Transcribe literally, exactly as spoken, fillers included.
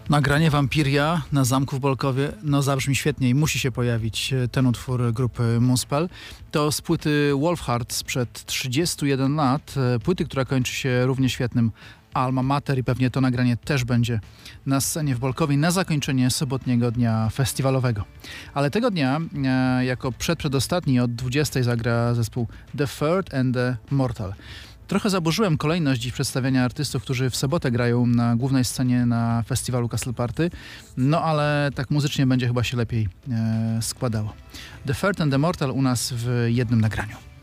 Nagranie Vampiria na zamku w Bolkowie, no zabrzmi świetnie i musi się pojawić ten utwór grupy Moonspell. To z płyty Wolfheart sprzed trzydziestu jeden lat, płyty, która kończy się równie świetnym Alma Mater i pewnie to nagranie też będzie na scenie w Bolkowie na zakończenie sobotniego dnia festiwalowego. Ale tego dnia, e, jako przedprzedostatni od dwudziestej zagra zespół The Third and the Mortal. Trochę zaburzyłem kolejność dziś przedstawiania artystów, którzy w sobotę grają na głównej scenie na festiwalu Castle Party, no ale tak muzycznie będzie chyba się lepiej e, składało. The Third and the Mortal u nas w jednym nagraniu.